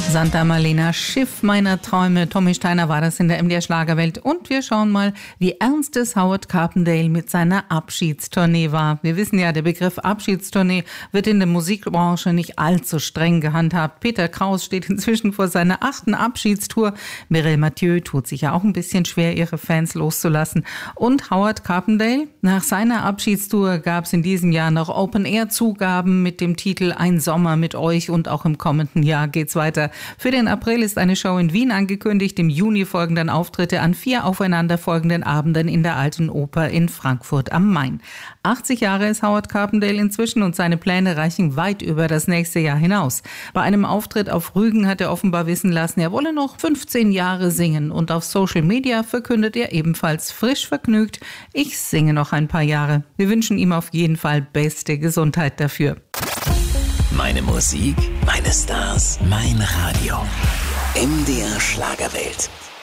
Santa Marlena, Schiff meiner Träume. Tommy Steiner war das in der MDR Schlagerwelt. Und wir schauen mal, wie ernst es Howard Carpendale mit seiner Abschiedstournee war. Wir wissen ja, der Begriff Abschiedstournee wird in der Musikbranche nicht allzu streng gehandhabt. Peter Kraus steht inzwischen vor seiner 8. Abschiedstour. Mireille Mathieu tut sich ja auch ein bisschen schwer, ihre Fans loszulassen. Und Howard Carpendale? Nach seiner Abschiedstour gab es in diesem Jahr noch Open-Air-Zugaben mit dem Titel Ein Sommer mit euch, und auch im kommenden Jahr geht's weiter. Für den April ist eine Show in Wien angekündigt. Im Juni folgen dann Auftritte an 4 aufeinanderfolgenden Abenden in der Alten Oper in Frankfurt am Main. 80 Jahre ist Howard Carpendale inzwischen und seine Pläne reichen weit über das nächste Jahr hinaus. Bei einem Auftritt auf Rügen hat er offenbar wissen lassen, er wolle noch 15 Jahre singen. Und auf Social Media verkündet er ebenfalls frisch vergnügt: Ich singe noch ein paar Jahre. Wir wünschen ihm auf jeden Fall beste Gesundheit dafür. Meine Musik, meine Stars, mein Radio. MDR Schlagerwelt.